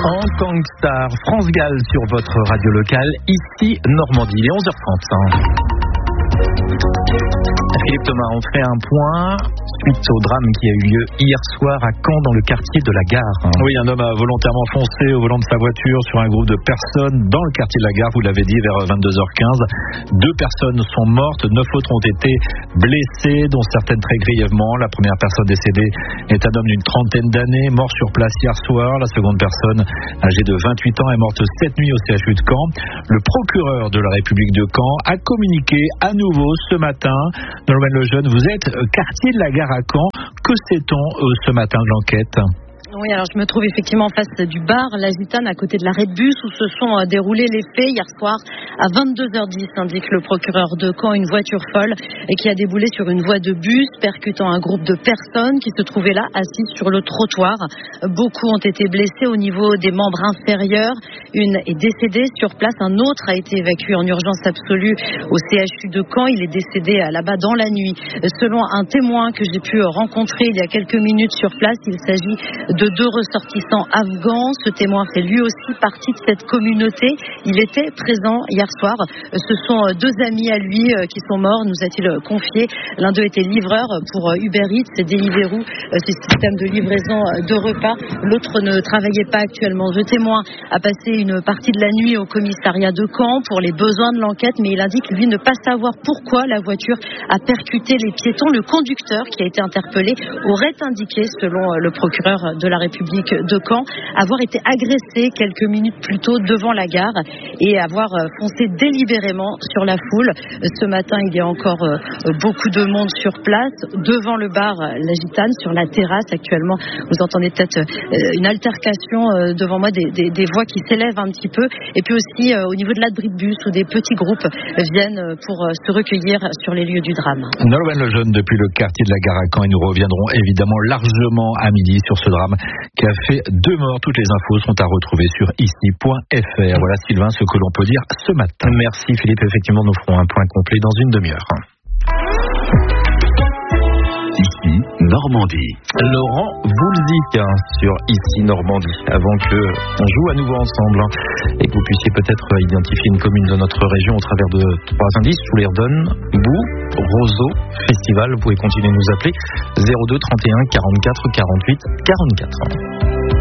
Hong Kong Star, France Gall sur votre radio locale, ici Normandie, il est 11h30. Philippe Thomas, on fait un point suite au drame qui a eu lieu hier soir à Caen dans le quartier de la Gare. Oui, un homme a volontairement foncé au volant de sa voiture sur un groupe de personnes dans le quartier de la Gare, vous l'avez dit, vers 22h15. 2 personnes sont mortes, 9 autres ont été blessées, dont certaines très grièvement. La première personne décédée est un homme d'une trentaine d'années, mort sur place hier soir. La seconde personne, âgée de 28 ans, est morte cette nuit au CHU de Caen. Le procureur de la République de Caen a communiqué à nouveau ce matin. Nolwenn Lejeune, vous êtes quartier de la Gare à Caen. Que sait-on ce matin de l'enquête ? Oui, alors je me trouve effectivement en face du bar La Gitane, à côté de l'arrêt de bus où se sont déroulés les faits hier soir à 22h10, indique le procureur de Caen. Une voiture folle et qui a déboulé sur une voie de bus, percutant un groupe de personnes qui se trouvaient là, assises sur le trottoir. Beaucoup ont été blessés au niveau des membres inférieurs. Une est décédée sur place, un autre a été évacué en urgence absolue au CHU de Caen. Il est décédé là-bas dans la nuit. Selon un témoin que j'ai pu rencontrer il y a quelques minutes sur place, il s'agit de 2 ressortissants afghans. Ce témoin fait lui aussi partie de cette communauté. Il était présent hier soir. Ce sont 2 amis à lui qui sont morts, nous a-t-il confié. L'un d'eux était livreur pour Uber Eats et Deliveroo, ce système de livraison de repas. L'autre ne travaillait pas actuellement. Le témoin a passé une partie de la nuit au commissariat de Caen pour les besoins de l'enquête, mais il indique lui ne pas savoir pourquoi la voiture a percuté les piétons. Le conducteur qui a été interpellé aurait indiqué, selon le procureur de la République de Caen, avoir été agressé quelques minutes plus tôt devant la gare et avoir foncé délibérément sur la foule. Ce matin, il y a encore beaucoup de monde sur place, devant le bar La Gitane, sur la terrasse actuellement. Vous entendez peut-être une altercation devant moi, des voix qui s'élèvent un petit peu, et puis aussi au niveau de l'abri de bus où des petits groupes viennent pour se recueillir sur les lieux du drame. Nolwenn Lejeune depuis le quartier de la Gare à Caen, et nous reviendrons évidemment largement à midi sur ce drame qui a fait 2 morts. Toutes les infos sont à retrouver sur ici.fr. Voilà, Sylvain, ce que l'on peut dire ce matin. Merci Philippe, effectivement nous ferons un point complet dans une demi-heure. Ici Normandie. Laurent Voulzic sur Ici Normandie. Avant que on joue à nouveau ensemble et que vous puissiez peut-être identifier une commune de notre région au travers de 3 indices, je vous les redonne. Boux, Roseau, Festival. Vous pouvez continuer de nous appeler 02 31 44 48 44.